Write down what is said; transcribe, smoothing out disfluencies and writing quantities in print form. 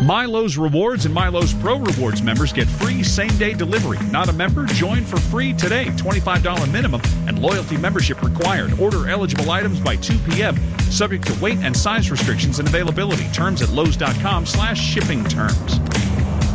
Milo's Rewards and Milo's Pro Rewards members get free same-day delivery. Not a member? Join for free today. $25 minimum and loyalty membership required. Order eligible items by 2 p.m. Subject to weight and size restrictions and availability. Terms at Lowe's.com/shipping terms.